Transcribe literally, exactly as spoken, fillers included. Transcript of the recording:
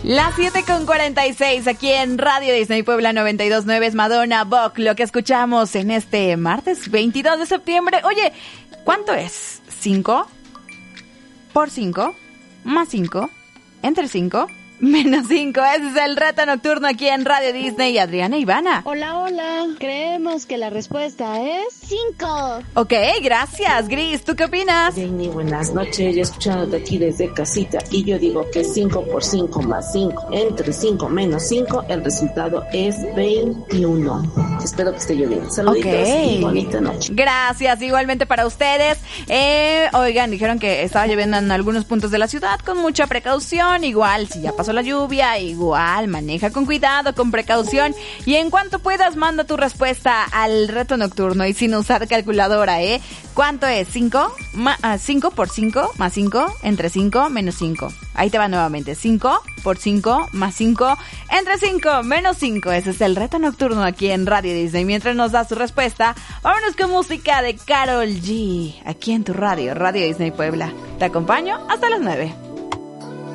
Las siete con cuarenta y seis aquí en Radio Disney Puebla noventa y dos punto nueve es Madonna Bock, lo que escuchamos en este martes veintidós de septiembre. Oye, ¿cuánto es? ¿cinco por cinco más cinco entre cinco menos cinco? Ese es el reto nocturno aquí en Radio Disney. Y Adriana Ivana. Hola, hola. Creemos que la respuesta es cinco. Ok, gracias. Gris, ¿tú qué opinas? Disney, buenas noches. Yo escuchándote aquí desde casita. Y yo digo que cinco por cinco más cinco entre cinco menos cinco, el resultado es veintiuno. Espero que esté lloviendo. Saluditos Okay. y bonita noche. Gracias, igualmente para ustedes. Eh, oigan, dijeron que estaba lloviendo en algunos puntos de la ciudad, con mucha precaución. Igual, si ya pasó la lluvia, igual, maneja con cuidado, con precaución. Y en cuanto puedas, manda tu respuesta al reto nocturno y sin usar calculadora, ¿eh? ¿Cuánto es? ¿cinco? ¿cinco por cinco más cinco entre cinco menos cinco? Ahí te va nuevamente. cinco por cinco más cinco entre cinco menos cinco. Ese es el reto nocturno aquí en Radio Disney. Mientras nos da su respuesta, vámonos con música de Karol G. Aquí en tu radio, Radio Disney Puebla. Te acompaño hasta las nueve.